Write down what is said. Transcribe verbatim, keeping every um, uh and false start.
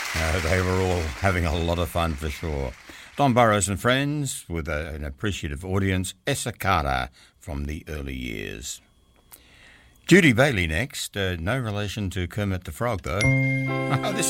Uh, they were all having a lot of fun for sure. Don Burrows and Friends with a, an appreciative audience, Essakata from the early years. Judy Bailey next, uh, no relation to Kermit the Frog though. Oh, this